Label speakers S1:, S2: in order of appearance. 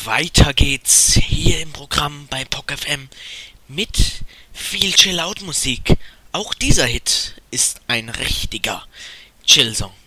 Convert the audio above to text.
S1: Weiter geht's hier im Programm bei POC FM mit viel Chill-Out-Musik. Auch dieser Hit ist ein richtiger Chill-Song.